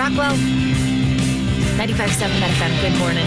Rockwell, 95.7 FM, good morning.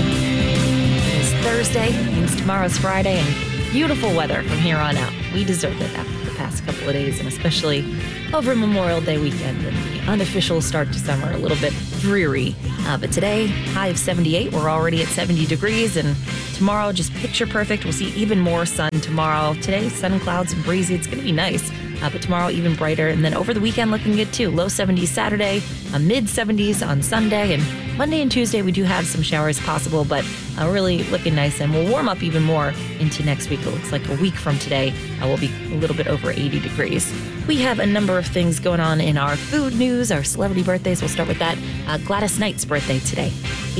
It is Thursday, means tomorrow's Friday, and beautiful weather from here on out. We deserve it after the past couple of days, and especially over Memorial Day weekend and the unofficial start to summer, a little bit dreary. But today, high of 78, we're already at 70 degrees, and tomorrow, just picture perfect. We'll see even more sun tomorrow. Today, sun, clouds, and breezy. It's going to be nice. But tomorrow, even brighter. And then over the weekend, looking good too. Low 70s Saturday, mid 70s on Sunday. And Monday and Tuesday, we do have some showers possible, but really looking nice. And we'll warm up even more into next week. It looks like a week from today, we'll be a little bit over 80 degrees. We have a number of things going on in our food news, our celebrity birthdays. We'll start with that. Gladys Knight's birthday today,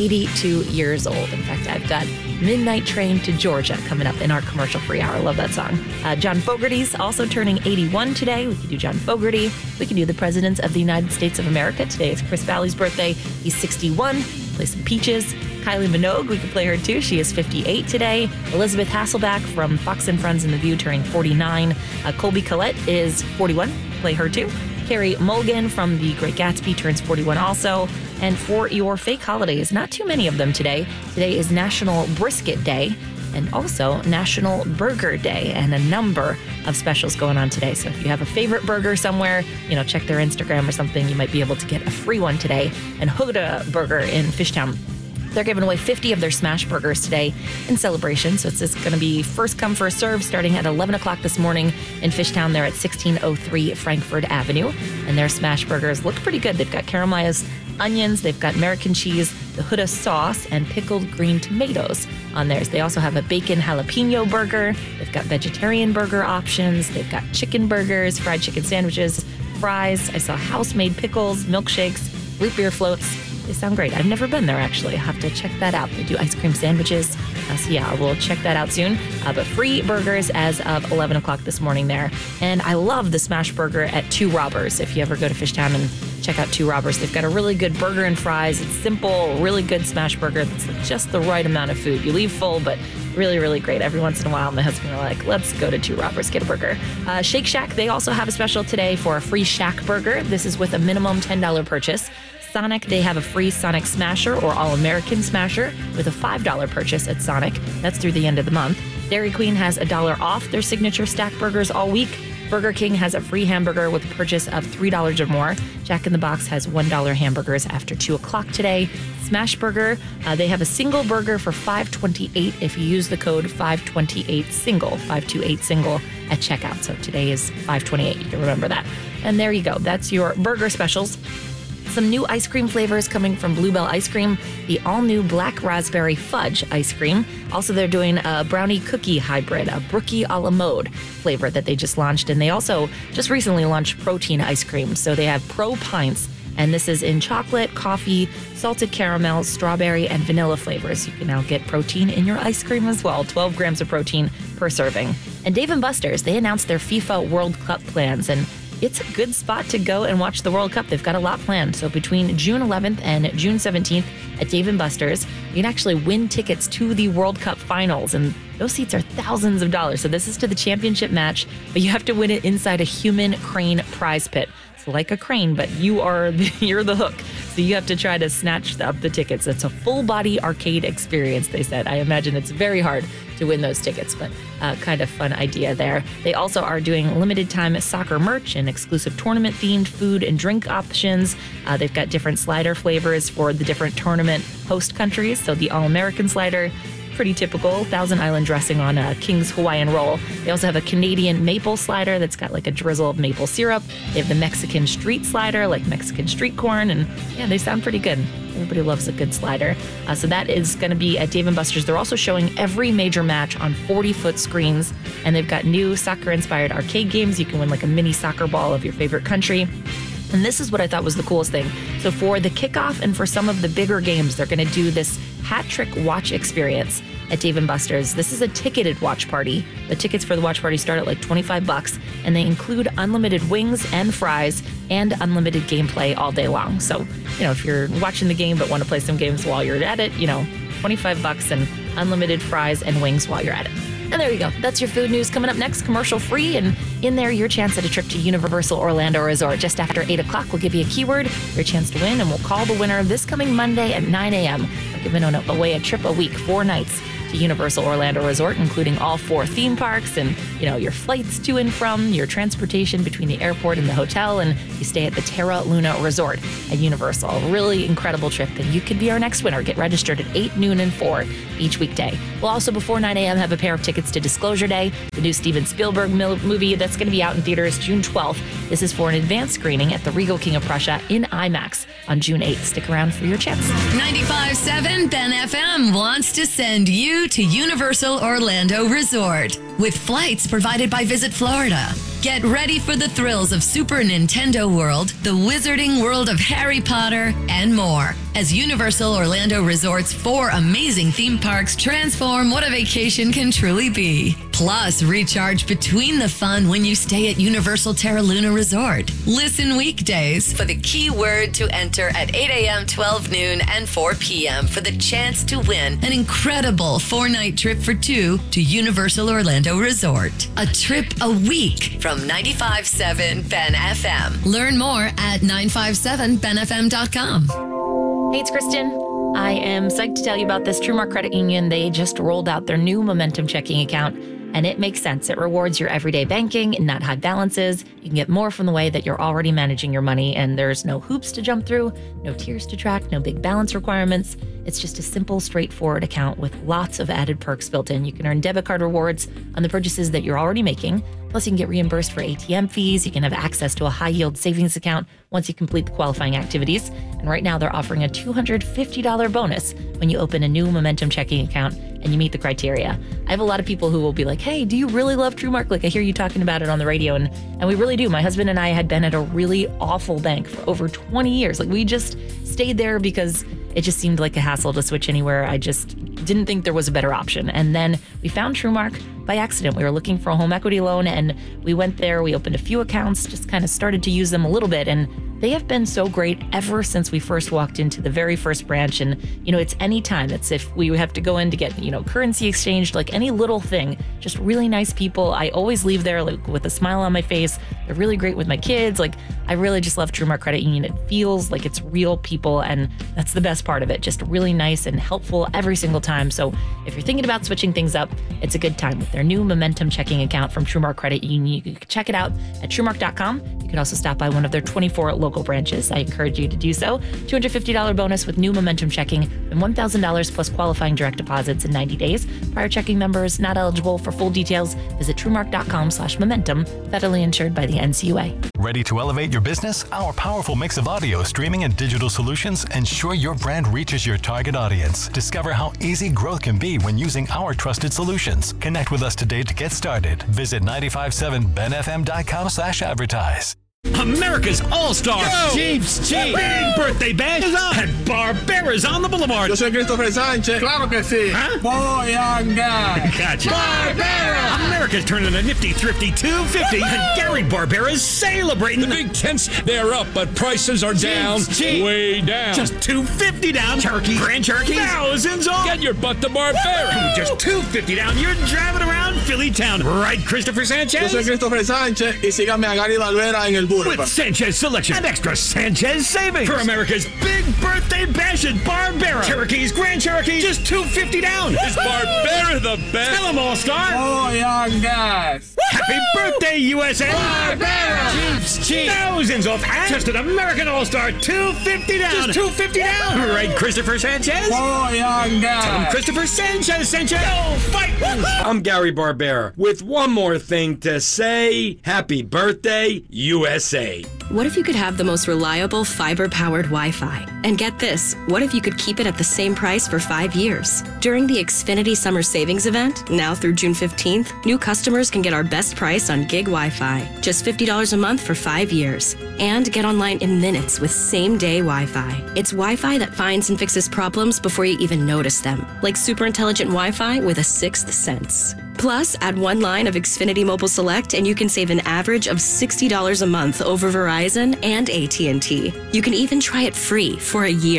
82 years old. In fact, I've got Midnight Train to Georgia coming up in our commercial-free hour. Love that song. John Fogerty's also turning 81 today. We can do John Fogerty. We can do the President of the United States of America. Today is Chris Valley's birthday. He's 61. Play some Peaches. Kylie Minogue, we can play her too. She is 58 today. Elizabeth Hasselbeck from Fox and Friends and The View turning 49. Colby Collette is 41. Play her too. Carrie Mulligan from The Great Gatsby turns 41 also. And for your fake holidays, not too many of them today. Today is National Brisket Day and also National Burger Day, and a number of specials going on today. So if you have a favorite burger somewhere, check their Instagram or something. You might be able to get a free one today. And Huda Burger in Fishtown, they're giving away 50 of their smash burgers today in celebration. So it's just going to be first come, first serve starting at 11 o'clock this morning in Fishtown. They're at 1603 Frankfurt Avenue. And their smash burgers look pretty good. They've got caramelized onions, they've got American cheese, the Huda sauce, and pickled green tomatoes on theirs. They also have a bacon jalapeno burger. They've got vegetarian burger options. They've got chicken burgers, fried chicken sandwiches, fries. I saw house-made pickles, milkshakes, root beer floats. They sound great. I've never been there, actually. I'll have to check that out. They do ice cream sandwiches. So yeah, we'll check that out soon. But free burgers as of 11 o'clock this morning there. And I love the smash burger at Two Robbers. If you ever go to Fishtown and check out Two Robbers, they've got a really good burger and fries. It's simple, really good smash burger that's just the right amount of food. You leave full, but really, really great. Every once in a while, my husband are like, let's go to Two Robbers, get a burger. Shake Shack, they also have a special today for a free Shack burger. This is with a minimum $10 purchase. Sonic, they have a free Sonic Smasher or All-American Smasher with a $5 purchase at Sonic. That's through the end of the month. Dairy Queen has $1 off their signature stack burgers all week. Burger King has a free hamburger with a purchase of $3 or more. Jack in the Box has $1 hamburgers after 2 o'clock today. Smash Burger, they have a single burger for $5.28 if you use the code 528SINGLE, 528SINGLE at checkout. So today is $5.28. You can remember that. And there you go. That's your burger specials. Some new ice cream flavors coming from Bluebell Ice Cream, the all-new Black Raspberry Fudge ice cream. Also, they're doing a brownie cookie hybrid, a Brookie a la mode flavor that they just launched. And they also just recently launched protein ice cream. So they have Pro Pints, and this is in chocolate, coffee, salted caramel, strawberry, and vanilla flavors. You can now get protein in your ice cream as well, 12 grams of protein per serving. And Dave & Buster's, they announced their FIFA World Cup plans, and it's a good spot to go and watch the World Cup. They've got a lot planned. So between June 11th and June 17th at Dave & Buster's, you can actually win tickets to the World Cup finals. And those seats are thousands of dollars. So this is to the championship match, but you have to win it inside a human crane prize pit. It's like a crane, but you're the hook. So you have to try to snatch up the tickets. It's a full-body arcade experience, they said. I imagine it's very hard to win those tickets, but kind of fun idea there. They also are doing limited-time soccer merch and exclusive tournament-themed food and drink options. They've got different slider flavors for the different tournament host countries. So the All-American slider, pretty typical, Thousand Island dressing on a King's Hawaiian roll. They also have a Canadian maple slider that's got like a drizzle of maple syrup. They have the Mexican street slider, like Mexican street corn, and yeah, they sound pretty good. Everybody loves a good slider. So that is going to be at Dave & Buster's. They're also showing every major match on 40-foot screens, and they've got new soccer-inspired arcade games. You can win like a mini soccer ball of your favorite country. And this is what I thought was the coolest thing. So for the kickoff and for some of the bigger games, they're going to do this hat trick watch experience at Dave & Buster's. This is a ticketed watch party. The tickets for the watch party start at like $25, and they include unlimited wings and fries and unlimited gameplay all day long. So, if you're watching the game but want to play some games while you're at it, $25 and unlimited fries and wings while you're at it. And there you go. That's your food news. Coming up next, commercial free, and in there, your chance at a trip to Universal Orlando Resort. Just after 8 o'clock, we'll give you a keyword, your chance to win, and we'll call the winner this coming Monday at 9 a.m. We're giving away a trip a week, 4 nights to Universal Orlando Resort, including all 4 theme parks and, your flights to and from, your transportation between the airport and the hotel, and you stay at the Terra Luna Resort at Universal. A really incredible trip, and you could be our next winner. Get registered at 8, noon, and 4 each weekday. We'll also, before 9 a.m., have a pair of tickets to Disclosure Day, the new Steven Spielberg movie that's going to be out in theaters June 12th. This is for an advanced screening at the Regal King of Prussia in IMAX on June 8th. Stick around for your chance. 95.7 Ben FM wants to send you to Universal Orlando Resort with flights provided by Visit Florida. Get ready for the thrills of Super Nintendo World, the Wizarding World of Harry Potter, and more, as Universal Orlando Resort's 4 amazing theme parks transform what a vacation can truly be. Plus, recharge between the fun when you stay at Universal Terra Luna Resort. Listen weekdays for the keyword to enter at 8 a.m., 12 noon, and 4 p.m. for the chance to win an incredible 4-night trip for 2 to Universal Orlando Resort. A trip a week from 95.7 Ben FM. Learn more at 957benfm.com. Hey, it's Kristen. I am psyched to tell you about this TrueMark Credit Union. They just rolled out their new Momentum checking account, and it makes sense. It rewards your everyday banking and not high balances. You can get more from the way that you're already managing your money, and there's no hoops to jump through, no tiers to track, no big balance requirements. It's just a simple, straightforward account with lots of added perks built in. You can earn debit card rewards on the purchases that you're already making. Plus, you can get reimbursed for ATM fees. You can have access to a high-yield savings account once you complete the qualifying activities. And right now, they're offering a $250 bonus when you open a new Momentum checking account and you meet the criteria. I have a lot of people who will be like, hey, do you really love TrueMark? Like, I hear you talking about it on the radio, and we really do. My husband and I had been at a really awful bank for over 20 years. Like, we just stayed there because it just seemed like a hassle to switch anywhere. I just didn't think there was a better option. And then we found TrueMark by accident. We were looking for a home equity loan, and we went there. We opened a few accounts, just kind of started to use them a little bit, and they have been so great ever since we first walked into the very first branch. And, it's any time. It's if we have to go in to get, currency exchanged, like any little thing, just really nice people. I always leave there with a smile on my face. They're really great with my kids. Like, I really just love TrueMark Credit Union. It feels like it's real people, and that's the best part of it. Just really nice and helpful every single time. So if you're thinking about switching things up, it's a good time with their new Momentum checking account from TrueMark Credit Union. You can check it out at TrueMark.com. You can also stop by one of their 24 local branches. I encourage you to do so. $250 bonus with new Momentum checking and $1,000 plus qualifying direct deposits in 90 days. Prior checking members not eligible. For full details, visit TrueMark.com/momentum. Federally insured by the NCUA. Ready to elevate your business? Our powerful mix of audio, streaming, and digital solutions ensure your brand reaches your target audience. Discover how easy growth can be when using our trusted solutions. Connect with us today to get started. Visit 957benfm.com/advertise. America's All-Star Chiefs Big Birthday Bash is on, and Barbera's on the Boulevard. Yo soy Christopher Sanchez. Claro que sí. Huh? Boyanga. Gotcha. Barbera! America's turning a nifty, thrifty 250, and Gary Barbera's celebrating. The big tents, they're up, but prices are down. Cheap. Way down. Just $250 down. Turkey, grand turkey, thousands off. Get your butt to Barbera. Just $250 down. You're driving around Philly town, right, Christopher Sanchez? Yo soy Christopher Sánchez y síganme a Gary Barbera en el Boulevard. With Sanchez Selection and extra Sanchez savings. For America's big birthday bash at Barbera. Cherokees, Grand Cherokee, just $250 down. Is Barbera the best? Tell them, All-Star. Boyangas. Happy birthday, USA. Barbera. Chiefs, cheap. Thousands off. And just an American All-Star, $250 down. Just $250 down. Right, Christopher Sanchez? Boyangas. Tell them Christopher Sanchez. Go fight. I'm Gary Barbera with one more thing to say. Happy birthday, USA. What if you could have the most reliable fiber-powered Wi-Fi? And get this, what if you could keep it at the same price for 5 years? During the Xfinity Summer Savings Event, now through June 15th, new customers can get our best price on gig Wi-Fi. Just $50 a month for 5 years. And get online in minutes with same-day Wi-Fi. It's Wi-Fi that finds and fixes problems before you even notice them. Like super intelligent Wi-Fi with a sixth sense. Plus, add one line of Xfinity Mobile Select and you can save an average of $60 a month over Verizon and AT&T. You can even try it free for a year.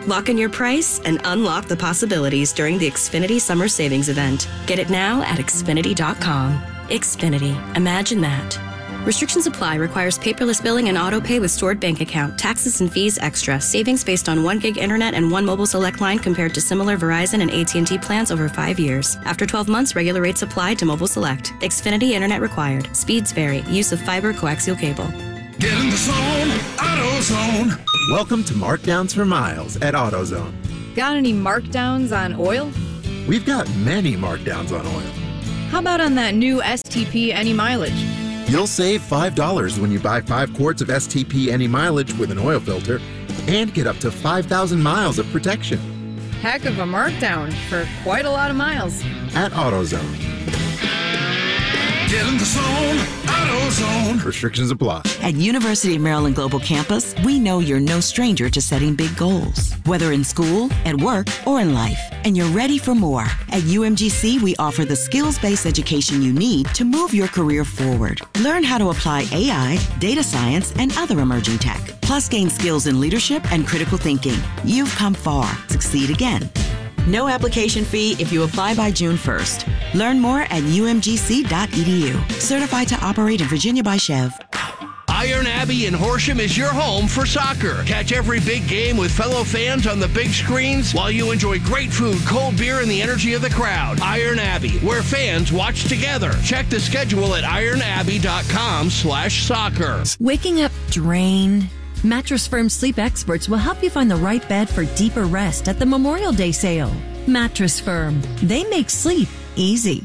Lock in your price and unlock the possibilities during the Xfinity Summer Savings Event. Get it now at Xfinity.com. Xfinity. Imagine that. Restrictions apply. Requires paperless billing and auto pay with stored bank account. Taxes and fees extra. Savings based on 1 gig internet and 1 mobile select line compared to similar Verizon and AT&T plans over 5 years. After 12 months, regular rates apply to mobile select. Xfinity internet required. Speeds vary. Use of fiber coaxial cable. Get in the zone, AutoZone. Welcome to Markdowns for Miles at AutoZone. Got any markdowns on oil? We've got many markdowns on oil. How about on that new STP Any Mileage? You'll save $5 when you buy 5 quarts of STP Any Mileage with an oil filter and get up to 5,000 miles of protection. Heck of a markdown for quite a lot of miles. At AutoZone. Get in the zone, AutoZone. Restrictions apply. At University of Maryland Global Campus, we know you're no stranger to setting big goals, whether in school, at work, or in life, and you're ready for more. At UMGC, we offer the skills-based education you need to move your career forward. Learn how to apply AI, data science, and other emerging tech, plus gain skills in leadership and critical thinking. You've come far. Succeed again. No application fee if you apply by June 1st. Learn more at umgc.edu. Certified to operate in Virginia by Chev. Iron Abbey in Horsham is your home for soccer. Catch every big game with fellow fans on the big screens while you enjoy great food, cold beer, and the energy of the crowd. Iron Abbey, where fans watch together. Check the schedule at ironabbey.com/soccer. Waking up drained? Mattress Firm sleep experts will help you find the right bed for deeper rest at the Memorial Day sale. Mattress Firm. They make sleep easy.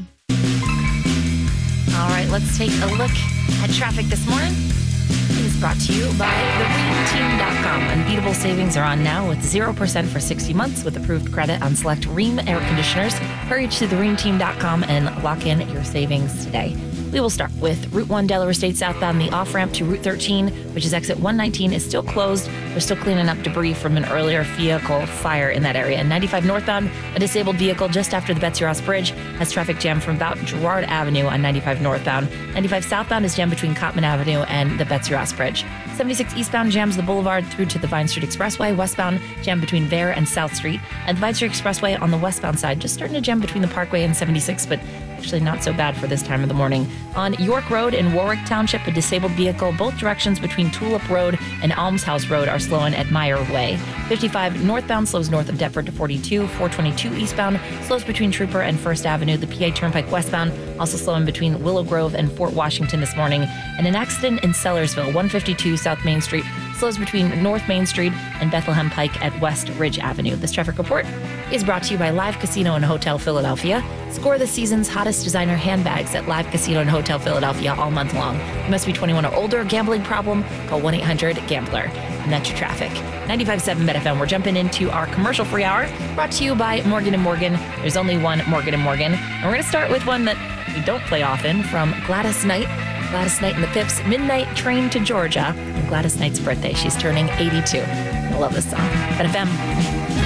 All right, let's take a look at traffic this morning. It is brought to you by thereamteam.com. Unbeatable savings are on now with 0% for 60 months with approved credit on select Rheem air conditioners. Hurry to thereamteam.com and lock in your savings today. We will start with Route 1 Delaware State southbound. The off-ramp to Route 13, which is exit 119, is still closed. They're still cleaning up debris from an earlier vehicle fire in that area. 95 northbound, a disabled vehicle just after the Betsy Ross Bridge has traffic jam from about Girard Avenue on 95 northbound. 95 southbound is jammed between Cotman Avenue and the Betsy Ross Bridge. 76 eastbound jams the boulevard through to the Vine Street Expressway. Westbound jammed between Vare and South Street. And the Vine Street Expressway on the westbound side just starting to jam between the Parkway and 76, but actually not so bad for this time of the morning. On York Road in Warwick Township, a disabled vehicle both directions between Tulip Road and Almshouse Road are slowing at Meyer Way. 55 northbound slows north of Deptford to 42. 422 eastbound slows between Trooper and First Avenue. The PA Turnpike westbound also slowing between Willow Grove and Fort Washington this morning. And an accident in Sellersville, 152 South Main Street, slows between North Main Street and Bethlehem Pike at West Ridge Avenue. This traffic report is brought to you by Live Casino and Hotel Philadelphia. Score the season's hottest designer handbags at Live Casino and Hotel Philadelphia all month long. You must be 21 or older. Gambling problem? Call 1-800-GAMBLER. And that's your traffic. 95.7 BetFM. We're jumping into our commercial-free hour, brought to you by Morgan & Morgan. There's only one Morgan & Morgan. And we're going to start with one that we don't play often, from Gladys Knight. Gladys Knight and the Pips, Midnight Train to Georgia. And Gladys Knight's birthday. She's turning 82. I love this song. BetFM.